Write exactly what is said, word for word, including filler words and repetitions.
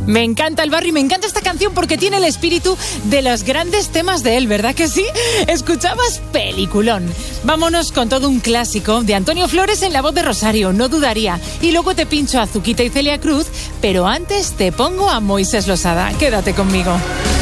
Me encanta el Barry, me encanta esta canción porque tiene el espíritu de los grandes temas de él, ¿verdad que sí? Escuchabas peliculón. Vámonos con todo un clásico de Antonio Flores en la voz de Rosario, No dudaría. Y luego te pincho a Azuquita y Celia Cruz, pero antes te pongo a Moisés Losada. Quédate conmigo.